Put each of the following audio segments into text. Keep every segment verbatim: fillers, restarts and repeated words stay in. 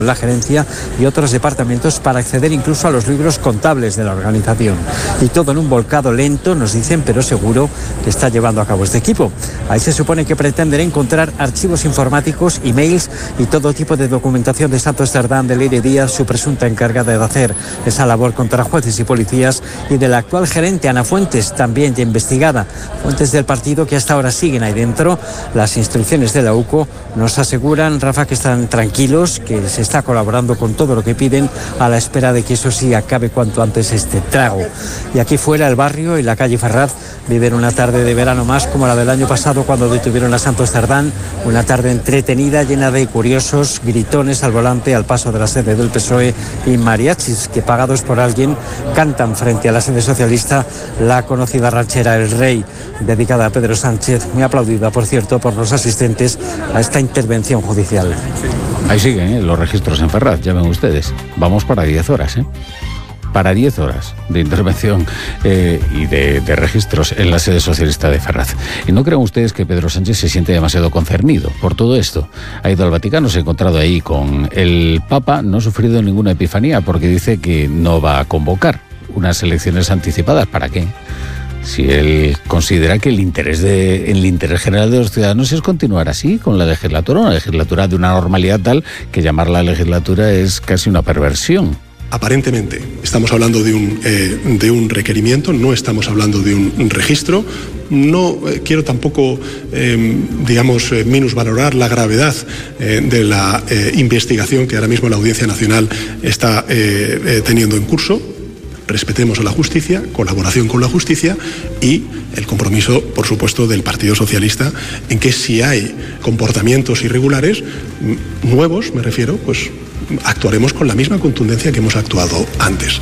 la gerencia y otros departamentos para acceder incluso a los libros contables de la organización. Y todo en un volcado lento, nos dicen, pero seguro, que está llevando a cabo este equipo. Ahí se supone que pretenden encontrar archivos informáticos, emails y todo tipo de documentación de Santos Cerdán, de Leire Díaz, su presunta encargada de hacer esa labor contra jueces y policías, y de la actual gerente Ana Fuentes, también ya investigada. Fuentes del partido que hasta ahora siguen ahí dentro. Las instrucciones de la U C O nos aseguran, Rafa, que están tranquilos, que se está colaborando con todo lo que piden, a la espera de que eso sí acabe cuanto antes este trago. Y aquí fuera, el barrio y la calle Ferraz viven una tarde de verano más como la del año pasado, cuando detuvieron a Santos Cerdán, una tarde entretenida, llena de curiosos, gritones al volante al paso de la sede del P S O E y mariachis que, pagados por alguien, cantan frente a la sede socialista la conocida ranchera El Rey, dedicada a Pedro Sánchez, muy aplaudida, por cierto, por los asistentes a esta intervención judicial. Ahí siguen ¿eh? los registros en Ferraz, ya ven ustedes. Vamos para diez horas, ¿eh? Para diez horas de intervención eh, y de, de registros en la sede socialista de Ferraz. Y no crean ustedes que Pedro Sánchez se siente demasiado concernido por todo esto. Ha ido al Vaticano, se ha encontrado ahí con el Papa, no ha sufrido ninguna epifanía porque dice que no va a convocar unas elecciones anticipadas. ¿Para qué? Si él considera que el interés de, el interés general de los ciudadanos es continuar así con la legislatura, una legislatura de una normalidad tal que llamarla legislatura es casi una perversión. Aparentemente estamos hablando de un, eh, de un requerimiento, no estamos hablando de un registro. No eh, quiero tampoco, eh, digamos, eh, minusvalorar la gravedad eh, de la eh, investigación que ahora mismo la Audiencia Nacional está eh, eh, teniendo en curso. Respetemos a la justicia, colaboración con la justicia y el compromiso, por supuesto, del Partido Socialista en que si hay comportamientos irregulares, nuevos me refiero, pues actuaremos con la misma contundencia que hemos actuado antes.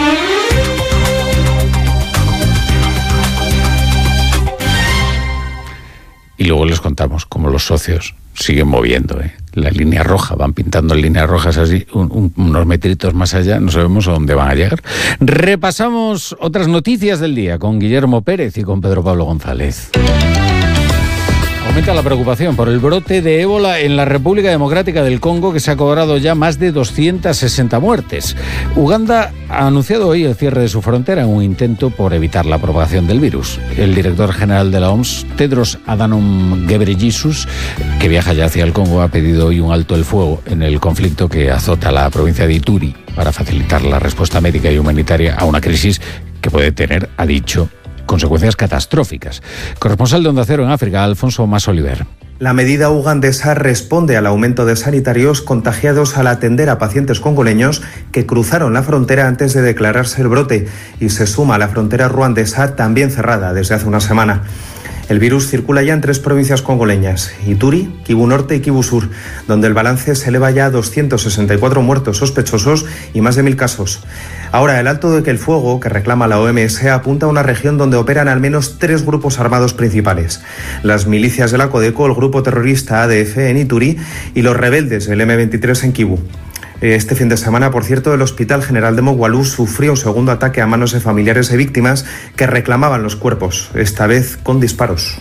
Y luego les contamos cómo los socios siguen moviendo, ¿eh? La línea roja, van pintando líneas rojas así, un, un, unos metritos más allá, no sabemos a dónde van a llegar. Repasamos otras noticias del día con Guillermo Pérez y con Pedro Pablo González. Aumenta la preocupación por el brote de ébola en la República Democrática del Congo, que se ha cobrado ya más de doscientas sesenta muertes. Uganda ha anunciado hoy el cierre de su frontera en un intento por evitar la propagación del virus. El director general de la O M S, Tedros Adhanom Ghebreyesus, que viaja ya hacia el Congo, ha pedido hoy un alto el fuego en el conflicto que azota la provincia de Ituri para facilitar la respuesta médica y humanitaria a una crisis que puede tener, ha dicho, consecuencias catastróficas. Corresponsal de Onda Cero en África, Alfonso Mas Oliver. La medida ugandesa responde al aumento de sanitarios contagiados al atender a pacientes congoleños que cruzaron la frontera antes de declararse el brote, y se suma a la frontera ruandesa, también cerrada desde hace una semana. El virus circula ya en tres provincias congoleñas, Ituri, Kivu Norte y Kivu Sur, donde el balance se eleva ya a doscientos sesenta y cuatro muertos sospechosos y más de mil casos. Ahora, el alto de que el fuego que reclama la O M S apunta a una región donde operan al menos tres grupos armados principales: las milicias de la Codeco, el grupo terrorista A D F en Ituri y los rebeldes del M veintitrés en Kivu. Este fin de semana, por cierto, el Hospital General de Mogwalu sufrió un segundo ataque a manos de familiares y víctimas que reclamaban los cuerpos, esta vez con disparos.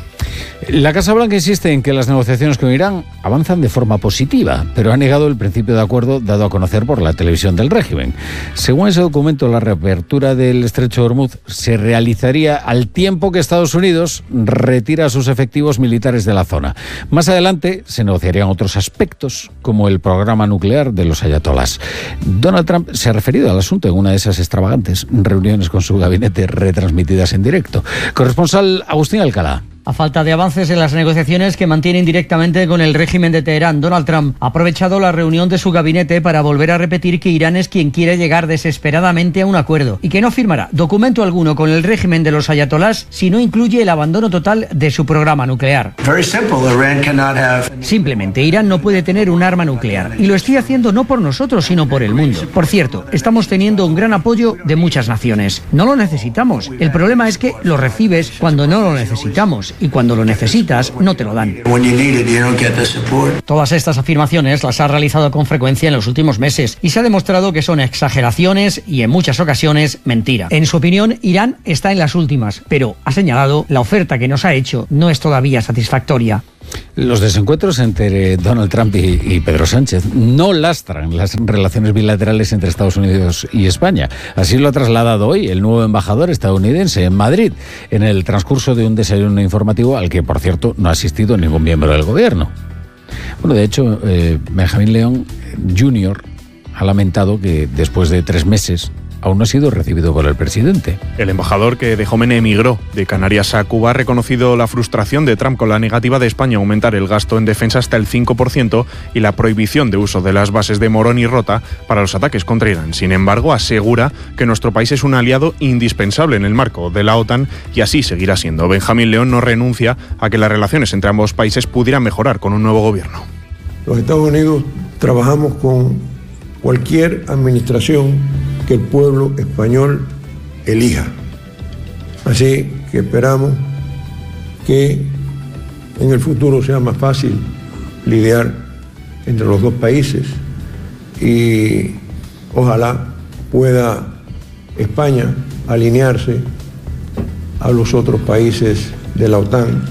La Casa Blanca insiste en que las negociaciones con Irán avanzan de forma positiva, pero ha negado el principio de acuerdo dado a conocer por la televisión del régimen. Según ese documento, la reapertura del Estrecho de Hormuz se realizaría al tiempo que Estados Unidos retira sus efectivos militares de la zona. Más adelante se negociarían otros aspectos, como el programa nuclear de los ayatolás. Donald Trump se ha referido al asunto en una de esas extravagantes reuniones con su gabinete retransmitidas en directo. Corresponsal Agustín Alcalá. A falta de avances en las negociaciones que mantienen directamente con el régimen de Teherán, Donald Trump ha aprovechado la reunión de su gabinete para volver a repetir que Irán es quien quiere llegar desesperadamente a un acuerdo y que no firmará documento alguno con el régimen de los ayatolás si no incluye el abandono total de su programa nuclear. Simplemente, Irán no puede tener un arma nuclear, y lo estoy haciendo no por nosotros, sino por el mundo. Por cierto, estamos teniendo un gran apoyo de muchas naciones. No lo necesitamos. El problema es que lo recibes cuando no lo necesitamos, y cuando lo necesitas no te lo dan. Todas estas afirmaciones las ha realizado con frecuencia en los últimos meses y se ha demostrado que son exageraciones y en muchas ocasiones mentira. En su opinión, Irán está en las últimas, pero ha señalado la oferta que nos ha hecho no es todavía satisfactoria. Los desencuentros entre Donald Trump y, y Pedro Sánchez no lastran las relaciones bilaterales entre Estados Unidos y España. Así lo ha trasladado hoy el nuevo embajador estadounidense en Madrid, en el transcurso de un desayuno informativo al que, por cierto, no ha asistido ningún miembro del gobierno. Bueno, de hecho, eh, Benjamín León junior ha lamentado que después de tres meses aún no ha sido recibido por el presidente. El embajador, que de joven emigró de Canarias a Cuba, ha reconocido la frustración de Trump con la negativa de España a aumentar el gasto en defensa hasta el cinco por ciento y la prohibición de uso de las bases de Morón y Rota para los ataques contra Irán. Sin embargo, asegura que nuestro país es un aliado indispensable en el marco de la OTAN y así seguirá siendo. Benjamín León no renuncia a que las relaciones entre ambos países pudieran mejorar con un nuevo gobierno. Los Estados Unidos trabajamos con cualquier administración que el pueblo español elija. Así que esperamos que en el futuro sea más fácil lidiar entre los dos países y ojalá pueda España alinearse a los otros países de la OTAN.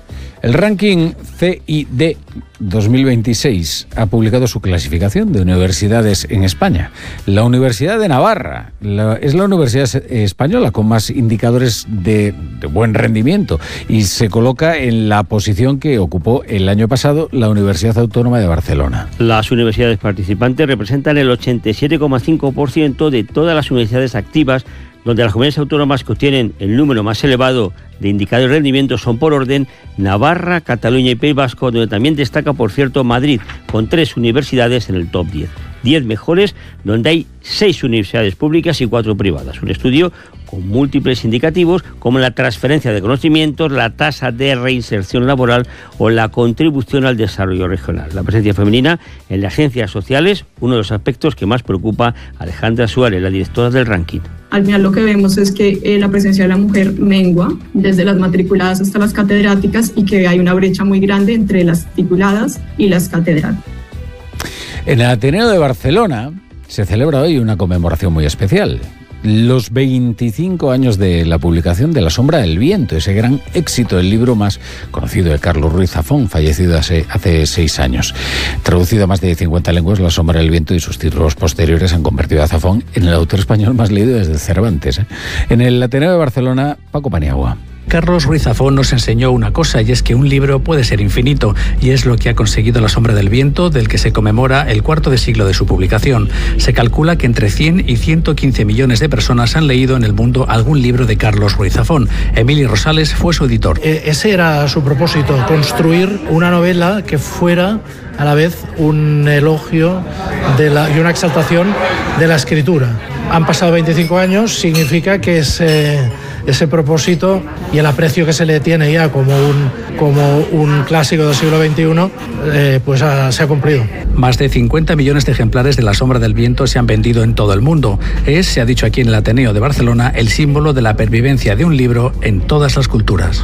El ranking C I D dos mil veintiséis ha publicado su clasificación de universidades en España. La Universidad de Navarra la, es la universidad española con más indicadores de, de buen rendimiento y se coloca en la posición que ocupó el año pasado la Universidad Autónoma de Barcelona. Las universidades participantes representan el ochenta y siete coma cinco por ciento de todas las universidades activas, donde las comunidades autónomas que obtienen el número más elevado de indicadores de rendimiento son por orden Navarra, Cataluña y País Vasco, donde también destaca, por cierto, Madrid, con tres universidades en el top diez. diez mejores, donde hay seis universidades públicas y cuatro privadas. Un estudio con múltiples indicativos como la transferencia de conocimientos, la tasa de reinserción laboral o la contribución al desarrollo regional. La presencia femenina en las agencias sociales, uno de los aspectos que más preocupa a Alejandra Suárez, la directora del ranking. Al final lo que vemos es que eh, la presencia de la mujer mengua desde las matriculadas hasta las catedráticas y que hay una brecha muy grande entre las tituladas y las catedráticas. En el Ateneo de Barcelona se celebra hoy una conmemoración muy especial. Los veinticinco años de la publicación de La sombra del viento, ese gran éxito, el libro más conocido de Carlos Ruiz Zafón, fallecido hace, hace seis años. Traducido a más de cincuenta lenguas, La sombra del viento y sus títulos posteriores han convertido a Zafón en el autor español más leído desde Cervantes. ¿eh? En el Ateneo de Barcelona, Paco Paniagua. Carlos Ruiz Zafón nos enseñó una cosa, y es que un libro puede ser infinito, y es lo que ha conseguido La sombra del viento, del que se conmemora el cuarto de siglo de su publicación. Se calcula que entre cien y ciento quince millones de personas han leído en el mundo algún libro de Carlos Ruiz Zafón. Emilio Rosales fue su editor. Eh, ese era su propósito, construir una novela que fuera a la vez un elogio de la, y una exaltación de la escritura. Han pasado veinticinco años, significa que ese, ese propósito y el aprecio que se le tiene ya como un, como un clásico del siglo veintiuno, eh, pues ha, se ha cumplido. Más de cincuenta millones de ejemplares de La sombra del viento se han vendido en todo el mundo. Es, se ha dicho aquí en el Ateneo de Barcelona, el símbolo de la pervivencia de un libro en todas las culturas.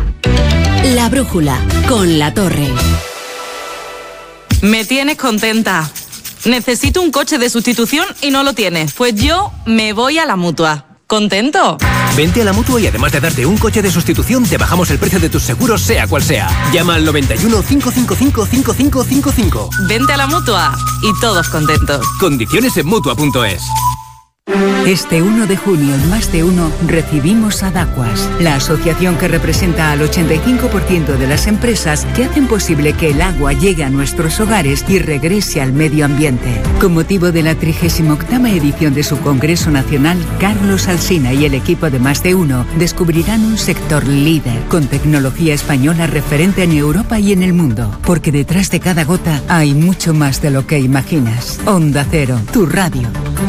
La brújula, con La Torre. Me tienes contenta. Necesito un coche de sustitución y no lo tienes. Pues yo me voy a la Mutua. ¿Contento? Vente a la Mutua y además de darte un coche de sustitución, te bajamos el precio de tus seguros, sea cual sea. Llama al noventa y uno, cinco cinco cinco, cinco cinco cinco cinco. Vente a la Mutua y todos contentos. Condiciones en Mutua punto es. Este uno de junio en Más de Uno recibimos a Dacuas, la asociación que representa al ochenta y cinco por ciento de las empresas que hacen posible que el agua llegue a nuestros hogares y regrese al medio ambiente. Con motivo de la trigésima octava edición de su Congreso Nacional, Carlos Alsina y el equipo de Más de Uno descubrirán un sector líder con tecnología española referente en Europa y en el mundo, porque detrás de cada gota hay mucho más de lo que imaginas. Onda Cero, tu radio.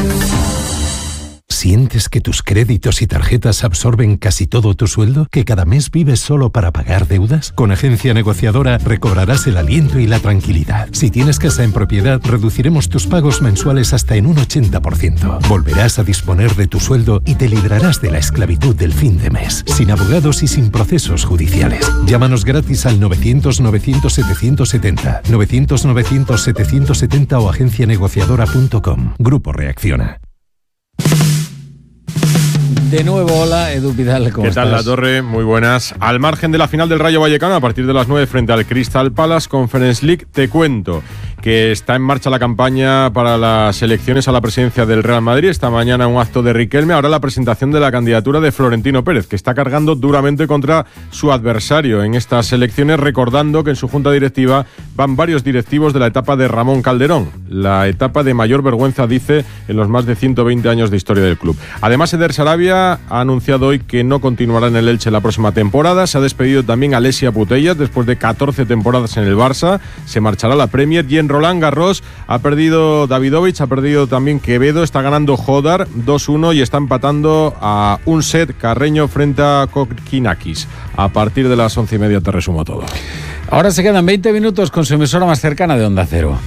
¿Sientes que tus créditos y tarjetas absorben casi todo tu sueldo? ¿Que cada mes vives solo para pagar deudas? Con Agencia Negociadora recobrarás el aliento y la tranquilidad. Si tienes casa en propiedad, reduciremos tus pagos mensuales hasta en un ochenta por ciento. Volverás a disponer de tu sueldo y te librarás de la esclavitud del fin de mes, sin abogados y sin procesos judiciales. Llámanos gratis al novecientos, novecientos, setecientos setenta, novecientos, novecientos, setecientos setenta o agencia negociadora punto com. Grupo Reacciona. De nuevo, hola, Edu Vidal, ¿cómo ¿Qué estás? tal, La Torre? Muy buenas. Al margen de la final del Rayo Vallecano, a partir de las nueve frente al Crystal Palace Conference League, te cuento que está en marcha la campaña para las elecciones a la presidencia del Real Madrid. Esta mañana un acto de Riquelme, ahora la presentación de la candidatura de Florentino Pérez, que está cargando duramente contra su adversario en estas elecciones, recordando que en su junta directiva van varios directivos de la etapa de Ramón Calderón, la etapa de mayor vergüenza, dice, en los más de ciento veinte años de historia del club. Además, Eder Sarabia ha anunciado hoy que no continuará en el Elche la próxima temporada. Se ha despedido también Alessia Putellas después de catorce temporadas en el Barça. Se marchará a la Premier. Y en Roland Garros ha perdido Davidovich, ha perdido también Quevedo, está ganando Hodar dos uno y está empatando a un set Carreño frente a Kokkinakis. A partir de las once y media te resumo todo. Ahora se quedan veinte minutos con su emisora más cercana de Onda Cero.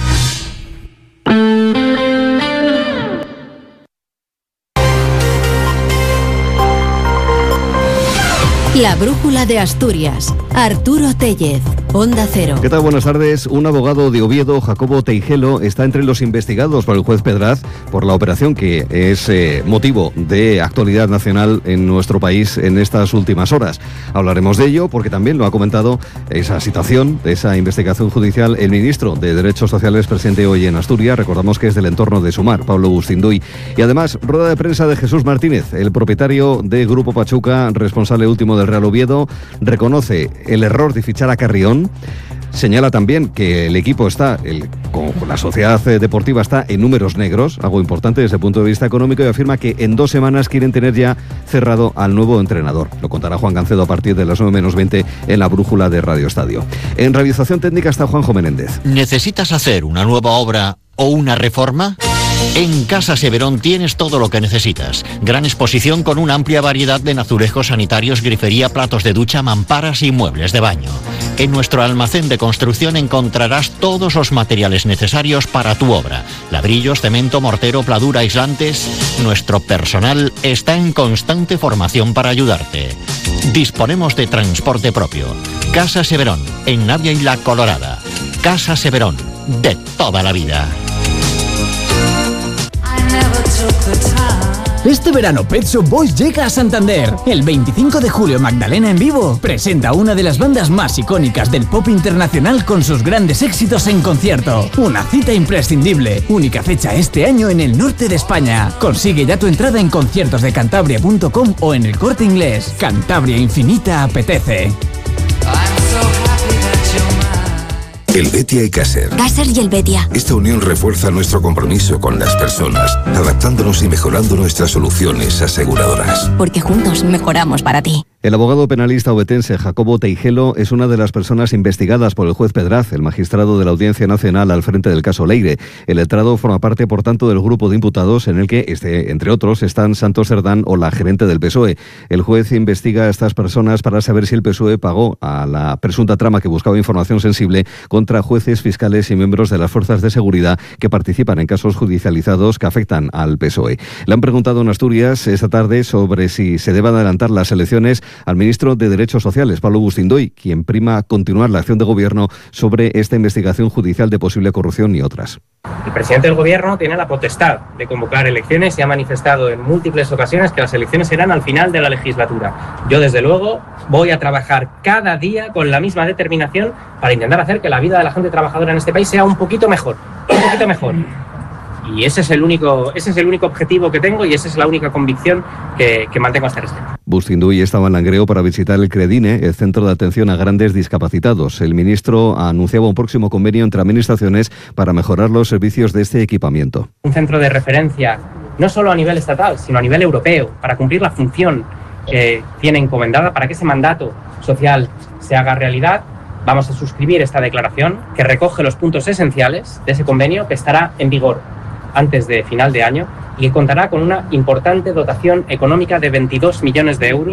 La brújula de Asturias. Arturo Tellez, Onda Cero. ¿Qué tal? Buenas tardes. Un abogado de Oviedo, Jacobo Teijelo, está entre los investigados por el juez Pedraz por la operación que es eh, motivo de actualidad nacional en nuestro país en estas últimas horas. Hablaremos de ello porque también lo ha comentado esa situación, esa investigación judicial, el ministro de Derechos Sociales presente hoy en Asturias. Recordamos que es del entorno de Sumar, Pablo Bustinduy. Y además, rueda de prensa de Jesús Martínez, el propietario de Grupo Pachuca, responsable último del Real Oviedo, reconoce el error de fichar a Carrión. Señala también que el equipo está, el, con la sociedad deportiva está en números negros, algo importante desde el punto de vista económico, y afirma que en dos semanas quieren tener ya cerrado al nuevo entrenador. Lo contará Juan Gancedo a partir de las nueve menos veinte en la brújula de Radio Estadio. En realización técnica está Juanjo Menéndez. ¿Necesitas hacer una nueva obra o una reforma? En Casa Severón tienes todo lo que necesitas. Gran exposición con una amplia variedad de azulejos sanitarios, grifería, platos de ducha, mamparas y muebles de baño. En nuestro almacén de construcción encontrarás todos los materiales necesarios para tu obra. Ladrillos, cemento, mortero, pladura, aislantes. Nuestro personal está en constante formación para ayudarte. Disponemos de transporte propio. Casa Severón, en Navia y La Colorada. Casa Severón, de toda la vida. Este verano Pet Shop Boys llega a Santander. El veinticinco de julio Magdalena en vivo presenta una de las bandas más icónicas del pop internacional con sus grandes éxitos en concierto. Una cita imprescindible. Única fecha este año en el norte de España. Consigue ya tu entrada en conciertos de cantabria punto com o en el Corte Inglés. Cantabria Infinita apetece. Helvetia y Caser. Caser y Helvetia. Esta unión refuerza nuestro compromiso con las personas, adaptándonos y mejorando nuestras soluciones aseguradoras. Porque juntos mejoramos para ti. El abogado penalista obetense Jacobo Teijelo es una de las personas investigadas por el juez Pedraz, el magistrado de la Audiencia Nacional al frente del caso Leire. El letrado forma parte, por tanto, del grupo de imputados en el que, este, entre otros, están Santos Cerdán o la gerente del P S O E. El juez investiga a estas personas para saber si el P S O E pagó a la presunta trama que buscaba información sensible contra jueces, fiscales y miembros de las fuerzas de seguridad que participan en casos judicializados que afectan al P S O E. Le han preguntado en Asturias esta tarde sobre si se deben adelantar las elecciones al ministro de Derechos Sociales, Pablo Bustinduy, quien prima continuar la acción de gobierno sobre esta investigación judicial de posible corrupción y otras. El presidente del gobierno tiene la potestad de convocar elecciones y ha manifestado en múltiples ocasiones que las elecciones serán al final de la legislatura. Yo, desde luego, voy a trabajar cada día con la misma determinación para intentar hacer que la vida de la gente trabajadora en este país sea un poquito mejor, un poquito mejor. Y ese es el único, ese es el único objetivo que tengo y esa es la única convicción que, que mantengo hasta este. Bustinduy estaba en Langreo para visitar el Credine, el centro de atención a grandes discapacitados. El ministro anunciaba un próximo convenio entre administraciones para mejorar los servicios de este equipamiento. Un centro de referencia, no solo a nivel estatal, sino a nivel europeo, para cumplir la función que tiene encomendada, para que ese mandato social se haga realidad. Vamos a suscribir esta declaración que recoge los puntos esenciales de ese convenio que estará en vigor antes de final de año y que contará con una importante dotación económica de veintidós millones de euros.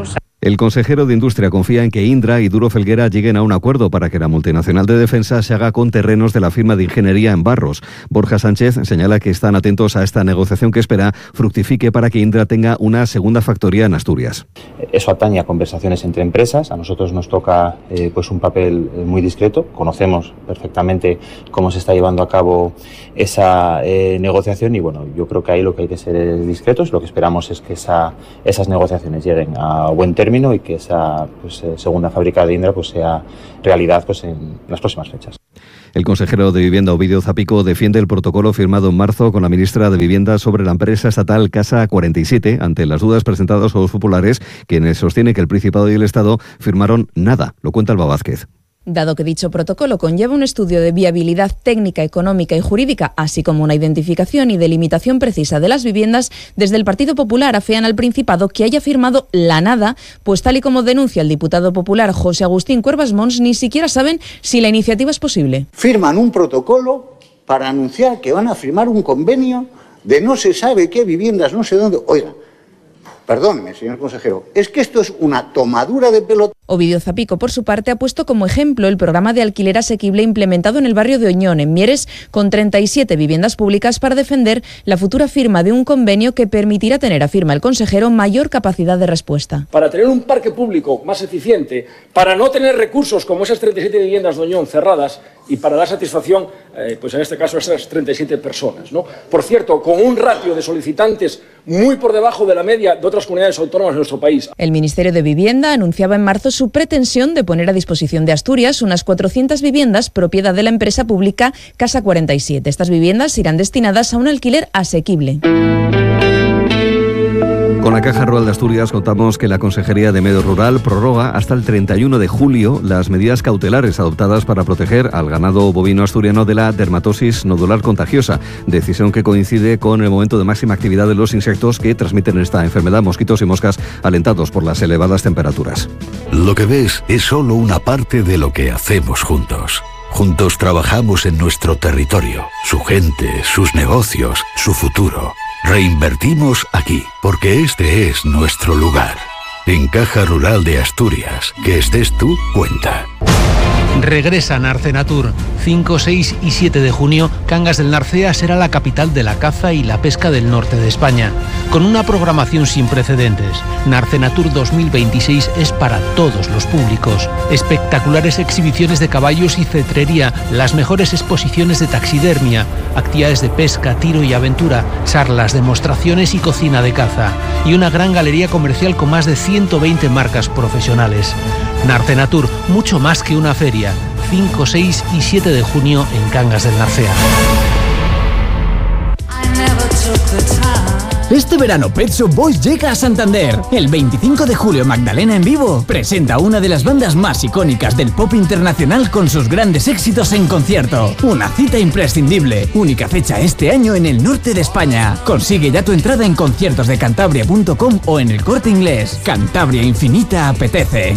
El consejero de Industria confía en que Indra y Duro Felguera lleguen a un acuerdo para que la multinacional de defensa se haga con terrenos de la firma de ingeniería en Barros. Borja Sánchez señala que están atentos a esta negociación que espera fructifique para que Indra tenga una segunda factoría en Asturias. Eso atañe a conversaciones entre empresas. A nosotros nos toca eh, pues un papel muy discreto. Conocemos perfectamente cómo se está llevando a cabo esa eh, negociación y bueno, yo creo que ahí lo que hay que ser es discretos. Lo que esperamos es que esa, esas negociaciones lleguen a buen término y que esa pues, eh, segunda fábrica de Indra pues, sea realidad pues, en las próximas fechas. El consejero de Vivienda, Ovidio Zapico, defiende el protocolo firmado en marzo con la ministra de Vivienda sobre la empresa estatal Casa cuarenta y siete ante las dudas presentadas por los populares, quienes sostienen que el Principado y el Estado firmaron nada. Lo cuenta Alba Vázquez. Dado que dicho protocolo conlleva un estudio de viabilidad técnica, económica y jurídica, así como una identificación y delimitación precisa de las viviendas, desde el Partido Popular afean al Principado que haya firmado la nada, pues tal y como denuncia el diputado popular José Agustín Cuervas Mons, ni siquiera saben si la iniciativa es posible. Firman un protocolo para anunciar que van a firmar un convenio de no se sabe qué viviendas, no sé dónde. Oiga, perdóneme, señor consejero, es que esto es una tomadura de pelo. Ovidio Zapico, por su parte, ha puesto como ejemplo el programa de alquiler asequible implementado en el barrio de Oñón, en Mieres, con treinta y siete viviendas públicas para defender la futura firma de un convenio que permitirá tener, afirma el consejero, mayor capacidad de respuesta. Para tener un parque público más eficiente, para no tener recursos como esas treinta y siete viviendas de Oñón cerradas y para dar satisfacción, eh, pues en este caso, a esas treinta y siete personas, ¿no? Por cierto, con un ratio de solicitantes muy por debajo de la media de otras comunidades autónomas de nuestro país. El Ministerio de Vivienda anunciaba en marzo su pretensión de poner a disposición de Asturias unas cuatrocientas viviendas propiedad de la empresa pública Casa cuarenta y siete. Estas viviendas irán destinadas a un alquiler asequible. Con la Caja Rural de Asturias contamos que la Consejería de Medio Rural prorroga hasta el treinta y uno de julio las medidas cautelares adoptadas para proteger al ganado bovino asturiano de la dermatosis nodular contagiosa, decisión que coincide con el momento de máxima actividad de los insectos que transmiten esta enfermedad, mosquitos y moscas, alentados por las elevadas temperaturas. Lo que ves es solo una parte de lo que hacemos juntos. Juntos trabajamos en nuestro territorio, su gente, sus negocios, su futuro. Reinvertimos aquí, porque este es nuestro lugar. En Caja Rural de Asturias, que estés tú, cuenta. Regresa Narcenatur. cinco, seis y siete de junio, Cangas del Narcea será la capital de la caza y la pesca del norte de España. Con una programación sin precedentes, Narcenatur dos mil veintiséis es para todos los públicos. Espectaculares exhibiciones de caballos y cetrería, las mejores exposiciones de taxidermia, actividades de pesca, tiro y aventura, charlas, demostraciones y cocina de caza. Y una gran galería comercial con más de ciento veinte marcas profesionales. Narcenatur, mucho más que una feria. cinco, seis y siete de junio en Cangas del Narcea. Este verano Pet Shop Boys llega a Santander. El veinticinco de julio Magdalena en Vivo presenta una de las bandas más icónicas del pop internacional con sus grandes éxitos en concierto. Una cita imprescindible. Única fecha este año en el norte de España. Consigue ya tu entrada en conciertos de cantabria punto com o en el Corte Inglés. Cantabria Infinita apetece.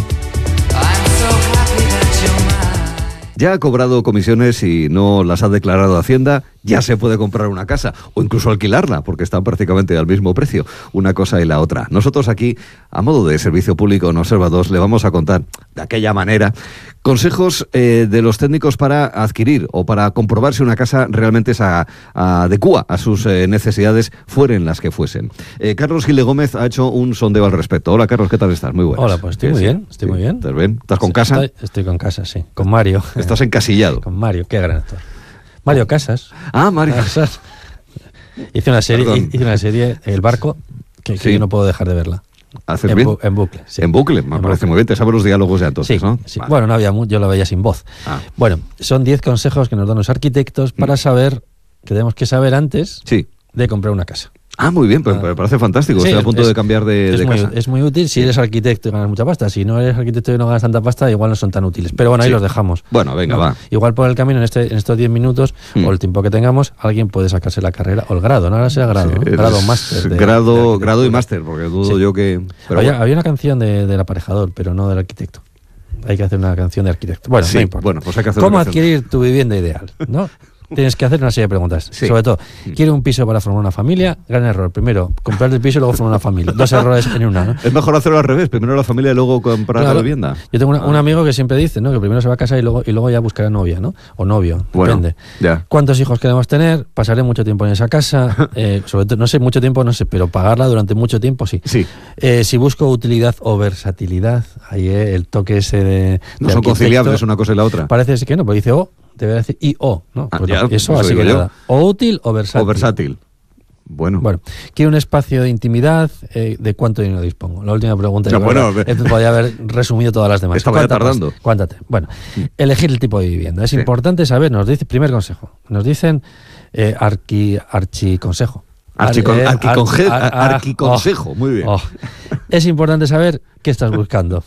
Ya ha cobrado comisiones y no las ha declarado Hacienda, ya se puede comprar una casa o incluso alquilarla, porque están prácticamente al mismo precio, una cosa y la otra. Nosotros aquí, a modo de servicio público en Observa dos, le vamos a contar de aquella manera consejos eh, de los técnicos para adquirir o para comprobar si una casa realmente se a, a, adecúa a sus eh, necesidades, fueren las que fuesen. Eh, Carlos Gile Gómez ha hecho un sondeo al respecto. Hola Carlos, ¿qué tal estás? Muy buenas. Hola, pues estoy muy sí, bien, estoy sí, muy bien. ¿Estás bien? ¿Estás con casa? Estoy, estoy con casa, sí. Con Mario. Estás encasillado. Con Mario, qué gran actor. Mario Casas. Ah, Mario Casas. Hice una serie, Perdón. hice una serie, El Barco, que, que Sí. yo no puedo dejar de verla. ¿Haces en, bien? bu- en bucle. Sí. En bucle, me En parece bucle. muy bien. Te sabes los diálogos ya entonces, Sí, ¿no? sí. Vale. Bueno, no había mucho, yo lo veía sin voz. Ah. Bueno, son diez consejos que nos dan los arquitectos para saber, que tenemos que saber antes Sí. de comprar una casa. Ah, muy bien, pues me parece fantástico. Sí, Estoy a punto es- de cambiar de, es de muy, casa. es muy útil si eres arquitecto y ganas mucha pasta. Si no eres arquitecto y no ganas tanta pasta, igual no son tan útiles. Pero bueno, ahí Sí. los dejamos. Bueno, venga, ¿no? va. Igual por el camino, en, este, en estos diez minutos, Mm. o el tiempo que tengamos, alguien puede sacarse la carrera, o el grado, no ahora sea grado, Sí, ¿no? eres grado máster. de- de grado, arquitectura. grado y máster, porque dudo Sí. yo que... Pero había, bueno. había una canción de, del aparejador, pero no del arquitecto. Hay que hacer una canción de arquitecto. Bueno, Sí, no importa. bueno, pues hay que hacer ¿Cómo una canción. adquirir tu vivienda ideal? ¿No? tienes que hacer una serie de preguntas. Sí. Sobre todo, ¿quiere un piso para formar una familia? Gran error. Primero, comprar el piso y luego formar una familia. Dos errores en una, ¿no? Es mejor hacerlo al revés. Primero la familia y luego comprar Claro. la vivienda. Yo tengo una- Ah. un amigo que siempre dice, ¿no? Que primero se va a casar y luego, y luego ya buscará novia, ¿no? O novio, Bueno, depende. ya. ¿Cuántos hijos queremos tener? Pasaré mucho tiempo en esa casa. Eh, sobre todo, no sé, mucho tiempo, no sé, pero pagarla durante mucho tiempo, sí. Sí. Eh, si busco utilidad o versatilidad, ahí eh, el toque ese de. No de son arquitecto, conciliables una cosa y la otra. Parece que no, pero dice O, debería decir I O, ¿no? Ah, Pues ya, no, eso eso así digo que yo. nada. O útil o versátil. O versátil. Bueno. Bueno, quiero un espacio de intimidad. Eh, ¿De cuánto dinero dispongo? La última pregunta. Ya, yo bueno, creo que podría haber resumido todas las demás. Estaba ya ¿Cuánta tardando. pasta? ¿Cuánta te- Bueno, elegir el tipo de vivienda. Es Sí. importante saber, nos dice, primer consejo, nos dicen eh, arqui, archiconsejo. Archicon- Ar- eh, arquiconje- ar- ar- arquiconsejo, oh, muy bien. oh. Es importante saber qué estás buscando.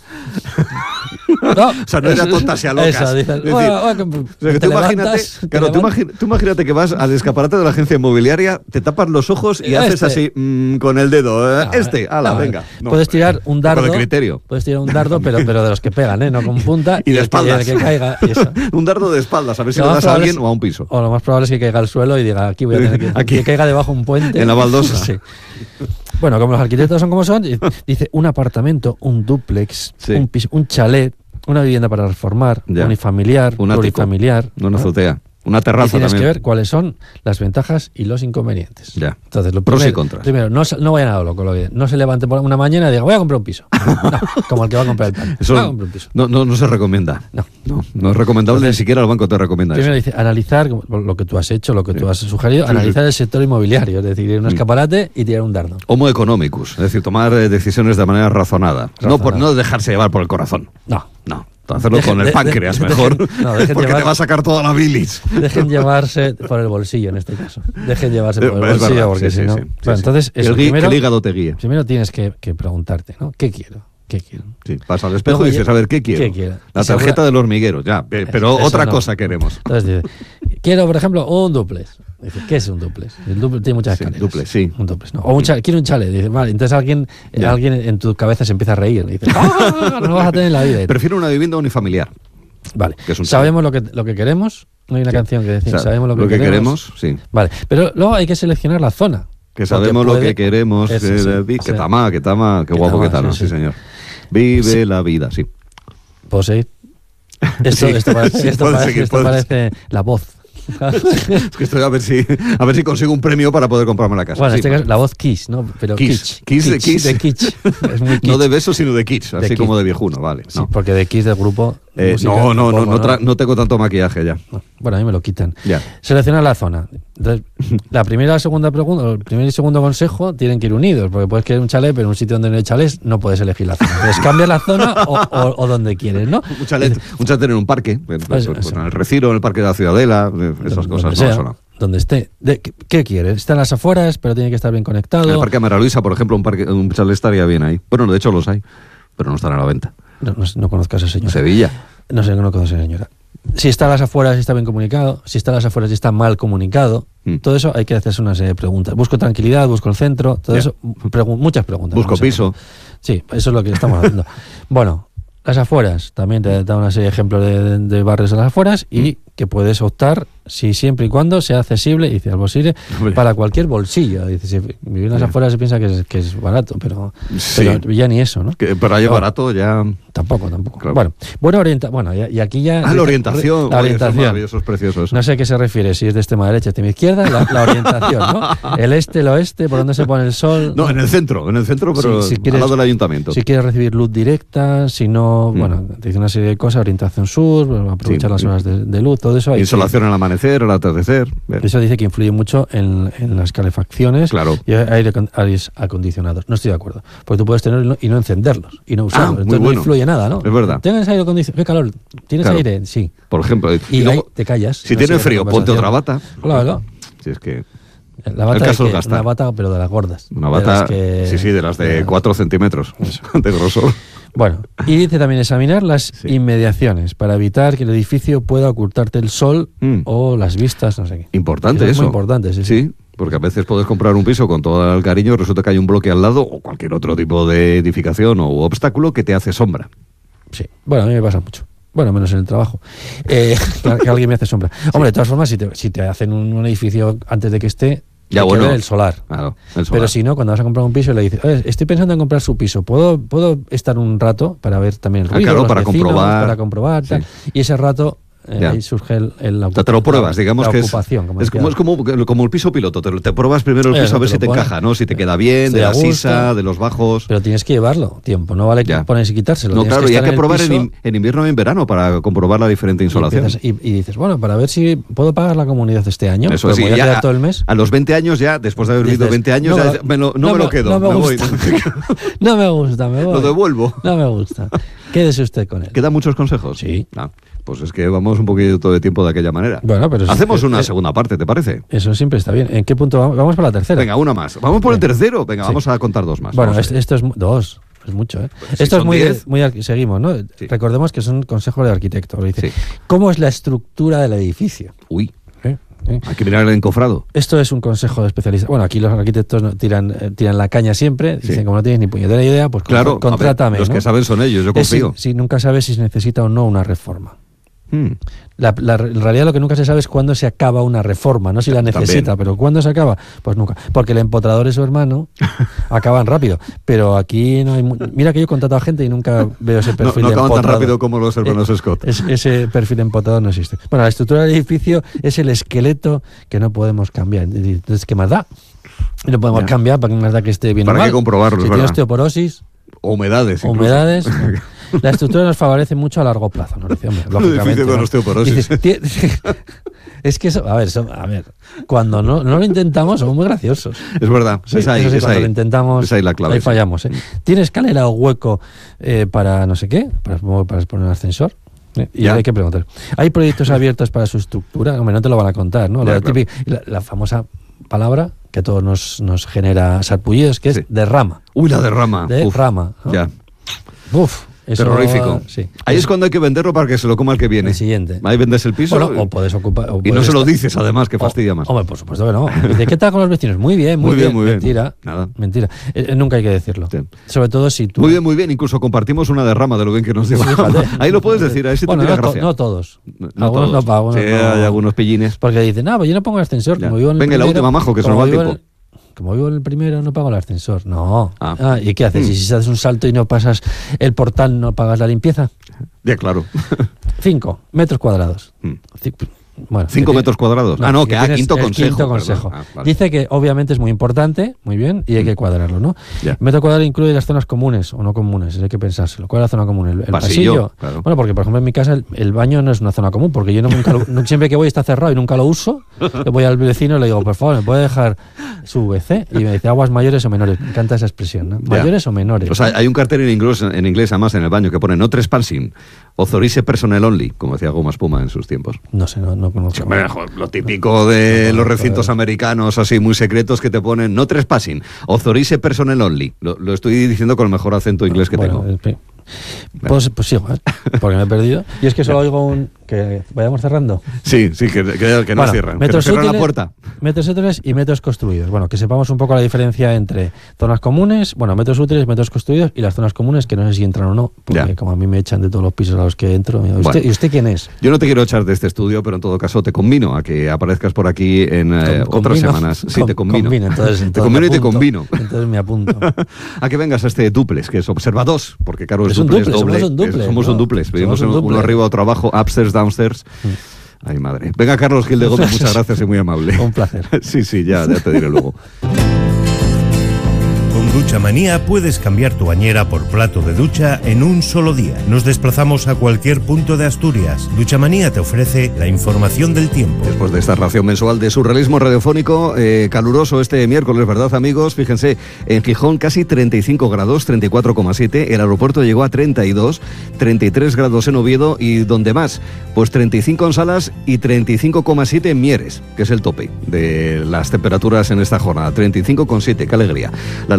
No, O sea, no era tontas y a locas. Eso, dices, Es decir, bueno, bueno, o sea, que te tú, imagínate, levantas, te claro, tú, levantas. imagi- tú imagínate que vas al escaparate de la agencia inmobiliaria, te tapas los ojos y Este. haces así mm, con el dedo. ¿eh? este, ala, No, venga. No, puedes tirar un dardo. poco de criterio. Puedes tirar un dardo, pero, pero de los que pegan, ¿eh? No con punta. Y de el que- espaldas. el que caiga. y eso. Un dardo de espaldas, a ver si Lo le más das a probable alguien es- o a un piso. O lo más probable es que caiga al suelo y diga, aquí voy a tener que, Aquí. que caiga debajo un puente. En la baldosa. Sí. Bueno, como los arquitectos son como son, y- dice un apartamento, un dúplex, Sí. un, piso, un chalet, una vivienda para reformar, Ya. unifamiliar, Un ático. plurifamiliar. No una ¿no? azotea. Una Y terraza tienes también. que ver cuáles son las ventajas y los inconvenientes. Ya. Entonces, lo Pros y primero, contras. primero no, se- no vayan a lo loco, lo que- no se levanten por una mañana y digan, voy a comprar un piso. No, como el que va a comprar el pan. Eso Voy a comprar un piso. no, no, no se recomienda. No. No, no es recomendable, ni siquiera el banco te recomienda Primero eso. dice, analizar lo que tú has hecho, lo que tú has sugerido, Sí, analizar sí. el sector inmobiliario, es decir, ir a un Mm. escaparate y tirar un dardo. Homo economicus, es decir, tomar eh, decisiones de manera razonada. No, por, Razonada. no dejarse llevar por el corazón. No. No. Hacerlo Dejen- con el de- páncreas de- mejor, dejen- no, dejen porque llevar- te va a sacar toda la bilis. Dejen llevarse por el bolsillo en este caso. Dejen llevarse Es por el bolsillo verdad, porque sí, si sí, no. sí, sí, Bueno, sí. entonces, Que eso, el, gui- primero, que el hígado te guíe. primero tienes que, que preguntarte, ¿no? ¿Qué quiero? ¿Qué quiero? Sí, vas al espejo Luego y dices, ya- a ver, ¿qué quiero? ¿qué quiero? La Y segura- tarjeta del hormiguero, ya, pe- pero Eso otra no. cosa queremos. Entonces dice, quiero, por ejemplo, un duplex. Dice, ¿qué es un duplex? El duplex tiene muchas Sí, escaleras. duplex, sí. Un duplex, ¿no? O un chalet, quiero un chalet. Dice, vale, entonces alguien, eh, Ya. alguien en tu cabeza se empieza a reír. Dice, ¡ah! No vas a tener en la vida. Prefiero una vivienda unifamiliar. Vale, Que es un sabemos lo que, lo que queremos. No hay una Sí. canción que decir, O sea, sabemos lo que, lo que queremos. queremos, sí. Vale, pero luego hay que seleccionar la zona. Que Porque sabemos lo puede- que queremos. Eso, eh, sí. David, O que sea, tama, que tama, qué que guapo tama, que tal, sí, ¿no? sí, sí. señor. Vive Sí. la vida, sí. ¿Puedo seguir? Esto, Sí. esto parece, Sí, esto puedes parece- seguir, esto puedes. parece la voz. Es que estoy a ver si a ver si consigo un premio para poder comprarme la casa. Bueno, en Sí, este caso, la voz Kiss, ¿no? Pero Kiss. kitsch. Kiss de Kitsch, Kiss. de kitsch. Es muy kitsch. no de besos, sino de kitsch, así De como kitsch. de viejuno, vale. Sí, No, porque de Kiss del grupo. de Eh, música, no, no, no, tampoco, no, tra- no tengo tanto maquillaje ya. Bueno, a mí me lo quitan. Ya. Seleccionar la zona. Entonces, la primera y la segunda pregunta, el primer y segundo consejo tienen que ir unidos, porque puedes querer un chalet, pero en un sitio donde no hay chalés no puedes elegir la zona. Entonces cambia la zona o, o- o donde quieres, ¿no? Un chalet, un chalet en un parque, pues, Pues, pues, eso. en el Retiro, en el Parque de la Ciudadela, eh, esas Donde cosas, no, sea, eso no. donde esté. De- ¿qué, qué quieres? Está en las afueras, pero tiene que estar bien conectado. En el Parque Mara Luisa, por ejemplo, un, parque, un chalet estaría bien ahí. Bueno, de hecho los hay, pero no están a la venta. No, no, no conozco a esa señora. Sevilla. No sé, no conozco a esa señora. Si está a las afueras y está bien comunicado, si está a las afueras y está mal comunicado, Mm. todo eso hay que hacerse una serie de preguntas. Busco tranquilidad, busco el centro, todo Ya. eso, pregu- muchas preguntas. Busco vamos a ver. piso. Sí, eso es lo que estamos haciendo. Bueno, las afueras, también te da una serie de ejemplos de, de- de barrios de las afueras y que puedes optar si siempre y cuando sea accesible, dice al posible, Hombre. para cualquier bolsillo. Dice, si vivir en las Ya. afueras se piensa que es, que es barato, pero, Sí. pero ya ni eso, ¿no? Que para llevar No. barato ya. Tampoco, tampoco. Claro. Bueno, buena orientación. Bueno, y, y aquí ya. Ah, la orientación. La Oye, eso es orientación. maravilloso, es precioso eso. No sé a qué se refiere, si es de extrema derecha, extrema izquierda, la, la orientación, ¿no? El este, el oeste, por dónde se pone el sol. No, en el centro, en el centro, pero Si- si al quieres- lado del ayuntamiento. Si quieres recibir luz directa, si no, Mm. bueno, te dice una serie de cosas, orientación sur, aprovechar Sí. las horas de, de luz, todo eso. hay que- Insolación al amanecer, al atardecer. Bien. Eso dice que influye mucho en, en las calefacciones Claro. y aire, acon- aires acondicionados. No estoy de acuerdo. Porque tú puedes tenerlo y no encenderlos y no usarlos. Ah, muy Entonces bueno. no influye nada, ¿no? Es verdad. ¿Tienes aire acondicionado? ¿Qué calor? ¿Tienes Claro. aire? Sí. Por ejemplo. Y, y luego, ahí te callas. si No tienes sigues frío, la ponte otra conversación. bata. Claro. Si es que. La bata El caso de es que- gastar. una bata, pero de las gordas. Una De bata. las que- Sí, sí, de las de de- cuatro centímetros de grosor. Bueno, y dice también examinar las Sí. inmediaciones para evitar que el edificio pueda ocultarte el sol Mm. o las vistas, no sé qué. Importante Eso eso. es muy importante, sí, sí. Sí, porque a veces puedes comprar un piso con todo el cariño y resulta que hay un bloque al lado o cualquier otro tipo de edificación o obstáculo que te hace sombra. Sí. Bueno, a mí me pasa mucho. Bueno, menos en el trabajo. Eh, que, que alguien me hace sombra. Hombre, de todas formas, si te, si te hacen un, un edificio antes de que esté, ya, hay bueno, que ver el solar. Claro, el solar. Pero si no, cuando vas a comprar un piso, le dices, oye, estoy pensando en comprar su piso, ¿puedo, puedo estar un rato para ver también el ruido, ah, claro, los para vecinos, comprobar, para comprobar, tal? Sí. Y ese rato... Eh, ahí surge el, el la, te lo pruebas, digamos la que ocupación, es, como, es, como, es como, como el piso piloto, te, te pruebas primero el piso eh, a ver si te pone, encaja, ¿no? Si te queda bien, de la gusto, sisa, de los bajos. Pero tienes que llevarlo tiempo, no vale que pones y quitárselo. No, claro, que y hay que en probar piso, en, en invierno y en verano para comprobar la diferente insolación. Y, y, y dices, bueno, para ver si puedo pagar la comunidad este año. Eso sí, ya, todo el mes. A los veinte años ya, después de haber vivido veinte años, no, ya, me lo, no, no me lo quedo, no me, me voy. No me gusta, me voy. Lo devuelvo. No me gusta. Quédese usted con él. ¿Quedan muchos consejos? Sí. Ah, pues es que vamos un poquito de tiempo de aquella manera. Bueno, pero hacemos es, una es, segunda parte, ¿te parece? Eso siempre está bien. ¿En qué punto vamos? Vamos por la tercera. Venga, una más. Vamos por el tercero. Venga, sí. Vamos a contar dos más. Bueno, esto, esto es dos. Es mucho, ¿eh? Pues esto si es muy, diez... muy... Seguimos, ¿no? Sí. Recordemos que son consejos de arquitecto. Dice, sí. ¿Cómo es la estructura del edificio? Uy. ¿Eh? ¿Eh? Hay que mirar el encofrado. Esto es un consejo de especialista. Bueno, aquí los arquitectos no, tiran, eh, tiran la caña siempre. Dicen, sí. Como no tienes ni puñetera idea, pues claro, contrátame. Ver, los ¿no? que saben son ellos, yo confío. Si, si nunca sabes si se necesita o no una reforma. Hmm. La, la, en realidad lo que nunca se sabe es cuándo se acaba una reforma, no si la necesita, También. Pero ¿cuándo se acaba? Pues nunca, porque el empotrador y su hermano acaban rápido, pero aquí no hay... Mira que yo he contratado a gente y nunca veo ese perfil no, no de acaban tan rápido como los hermanos eh, Scott. Es, ese perfil empotrador no existe. Bueno, la estructura del edificio es el esqueleto que no podemos cambiar. Entonces, ¿qué más da? No podemos ya. cambiar, ¿para qué más da que esté bien ¿Para o mal? qué comprobarlo? Si tiene osteoporosis... O humedades. Humedades... La estructura nos favorece mucho a largo plazo, ¿no? Dice, hombre, lógicamente, con ¿no? osteoporosis. Dices, es que eso, a ver, eso, a ver, cuando no, no lo intentamos somos muy graciosos. Es verdad, sí, es ahí, eso sí, es cuando ahí. lo intentamos, es ahí la clave. Ahí fallamos, ¿eh? ¿Tiene escalera o hueco eh, para no sé qué? Para, para poner un ascensor. Y ya. Hay que preguntar. ¿Hay proyectos abiertos para su estructura? Hombre, no te lo van a contar, ¿no? Ya, la, claro. típica, la, la famosa palabra que a todos nos, nos genera sarpullidos, que es sí. derrama. Uy, la derrama. Derrama. ¿No? Ya. Uf. Eso, terrorífico. Sí. Ahí es cuando hay que venderlo para que se lo coma el que viene. El siguiente. Ahí vendes el piso. Bueno, o puedes ocupar. O y puedes no se lo estar... dices, además, que fastidia o, más. Hombre, por supuesto que no. Dice, ¿qué tal con los vecinos? Muy bien, muy, muy bien, bien. Muy bien, mentira. Nada. Mentira. Eh, nunca hay que decirlo. Sí. Sobre todo si tú. Muy bien, muy bien. Incluso compartimos una derrama de lo bien que nos lleva. Sí, ahí lo puedes decir. Ahí sí bueno, te no, gracia. To, no todos. No, algunos todos. no pagan. Sí, no, hay algunos pillines. Porque dicen, no, pues yo no pongo el ascensor. Como vivo en el Venga, primero, la última, majo, que se nos va el tiempo. Como vivo en el primero, no pago el ascensor. No. Ah. Ah, ¿y qué haces? Mm. ¿Y si haces un salto y no pasas el portal, no pagas la limpieza? Ya, claro. Cinco metros cuadrados. Mm. Bueno, cinco metros cuadrados. No, ah, no, que, que ah, quinto el consejo. Quinto consejo. Ah, vale. Dice que obviamente es muy importante, muy bien, y hay que cuadrarlo, ¿no? Ya. El metro cuadrado incluye las zonas comunes o no comunes, hay que pensárselo. ¿Cuál es la zona común? ¿El, el pasillo? pasillo? Claro. Bueno, porque por ejemplo en mi casa el, el baño no es una zona común, porque yo no, nunca lo, no, siempre que voy está cerrado y nunca lo uso. Le voy al vecino y le digo, por favor, ¿me puede dejar su V C? Y me dice, ¿aguas mayores o menores? Me encanta esa expresión, ¿no? ¿Mayores ya. o menores? O sea, hay un cartel en inglés, en inglés además en el baño que pone no trespassing, authorize personnel only, como decía Goma Espuma en sus tiempos. No sé, no, no conozco. Sí, bueno, lo típico de los recintos americanos así muy secretos que te ponen no trespassing, authorize personnel only. Lo, lo estoy diciendo con el mejor acento inglés que bueno, tengo. El, pues, pues sigo, ¿eh? Porque me he perdido. Y es que solo oigo un... que vayamos cerrando. Sí, sí, que, que, que no bueno, cierran. Metros que no cierran útiles, la puerta. Metros útiles y metros construidos. Bueno, que sepamos un poco la diferencia entre zonas comunes, bueno, metros útiles, metros construidos y las zonas comunes, que no sé si entran o no, porque ya. como a mí me echan de todos los pisos a los que entro. ¿Y usted, bueno, ¿y usted quién es? Yo no te quiero echar de este estudio, pero en todo caso te convino a que aparezcas por aquí en eh, Con, otras convino, semanas. Sí, con, te convino. Convino, entonces, entonces te convino y te convino. Entonces me apunto. A que vengas a este duplex, que es Observa dos, porque claro, es, es un duplex, duplex, doble. Somos un duplex. Somos ¿no? un duplex. Vivimos un uno duplex. arriba, otro abajo, upstairs, downstairs. Mm. Ay, madre. Venga, Carlos Gil de Gómez, muchas gracias y muy amable. Un placer. Sí, sí, ya, ya te diré luego. Con Ducha Manía puedes cambiar tu bañera por plato de ducha en un solo día. Nos desplazamos a cualquier punto de Asturias. Ducha Manía te ofrece la información del tiempo. Después de esta ración mensual de surrealismo radiofónico, eh, caluroso este miércoles, ¿verdad, amigos? Fíjense, en Gijón casi treinta y cinco grados, treinta y cuatro coma siete. El aeropuerto llegó a treinta y dos, treinta y tres grados en Oviedo y donde más, pues treinta y cinco en Salas y treinta y cinco coma siete en Mieres, que es el tope de las temperaturas en esta jornada. treinta y cinco coma siete, qué alegría. La alegría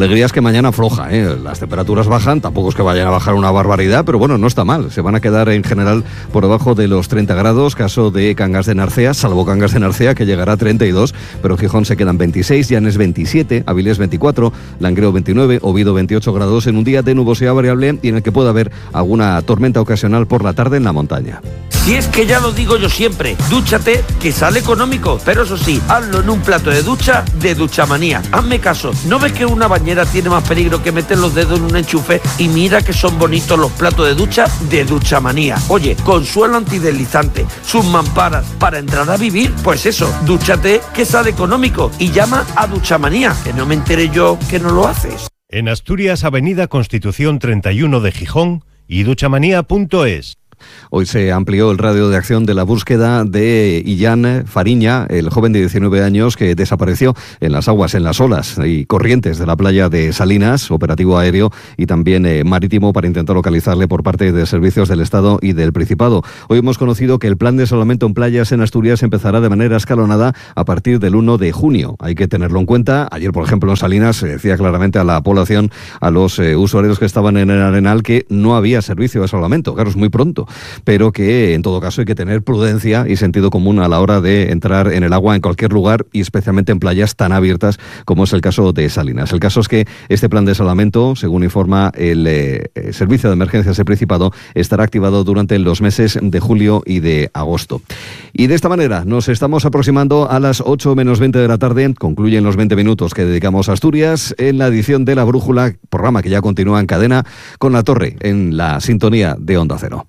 alegría es que mañana afloja, ¿eh? Las temperaturas bajan, tampoco es que vayan a bajar una barbaridad, pero bueno, no está mal. Se van a quedar en general por debajo de los treinta grados, caso de Cangas de Narcea, salvo Cangas de Narcea, que llegará a treinta y dos, pero Gijón se quedan veintiséis, Llanes veintisiete, Avilés veinticuatro, Langreo veintinueve, Oviedo veintiocho grados en un día de nubosidad variable y en el que puede haber alguna tormenta ocasional por la tarde en la montaña. Si es que ya lo digo yo siempre, dúchate que sale económico, pero eso sí, hazlo en un plato de ducha de Duchamanía. Hazme caso, ¿no ves que una bañera tiene más peligro que meter los dedos en un enchufe? Y mira que son bonitos los platos de ducha de Duchamanía. Oye, con suelo antideslizante, sus mamparas, para entrar a vivir, pues eso, dúchate que sale económico y llama a Duchamanía, que no me entere yo que no lo haces. En Asturias, Avenida Constitución treinta y uno de Gijón y duchamanía punto es. Hoy se amplió el radio de acción de la búsqueda de Illán Fariña, el joven de diecinueve años que desapareció en las aguas, en las olas y corrientes de la playa de Salinas, operativo aéreo y también eh, marítimo para intentar localizarle por parte de servicios del Estado y del Principado. Hoy hemos conocido que el plan de salvamento en playas en Asturias empezará de manera escalonada a partir del uno de junio. Hay que tenerlo en cuenta. Ayer, por ejemplo, en Salinas se decía claramente a la población, a los eh, usuarios que estaban en el Arenal, que no había servicio de salvamento. Claro, es muy pronto, pero que en todo caso hay que tener prudencia y sentido común a la hora de entrar en el agua en cualquier lugar y especialmente en playas tan abiertas como es el caso de Salinas. El caso es que este plan de salvamento, según informa el eh, Servicio de Emergencias del Principado, estará activado durante los meses de julio y de agosto. Y de esta manera nos estamos aproximando a las ocho menos veinte de la tarde. Concluyen los veinte minutos que dedicamos a Asturias en la edición de La Brújula, programa que ya continúa en cadena con La Torre en la sintonía de Onda Cero.